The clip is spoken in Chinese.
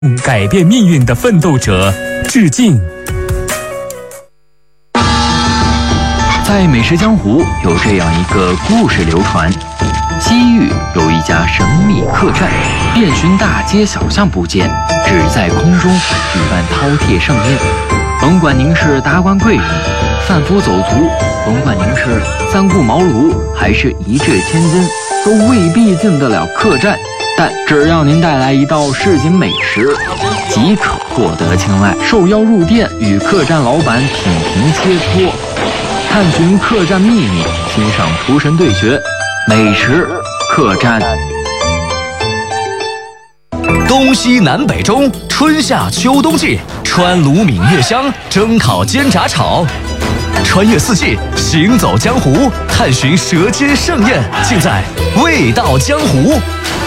改变命运的奋斗者致敬。 在美食江湖有这样一个故事流传：西域有一家神秘客栈，遍寻大街小巷不见，只在空中举办饕餮盛宴。甭管您是达官贵人、贩夫走卒，甭管您是三顾茅庐还是一掷千金，都未必进得了客栈。但只要您带来一道市井美食，即可获得青睐。受邀入店，与客栈老板品评切磋，探寻客栈秘密，欣赏厨神对决，美食客栈。 东西南北中，春夏秋冬季，川鲁闽粤湘，蒸烤煎炸炒，穿越四季，行走江湖，探寻舌尖盛宴，尽在味道江湖。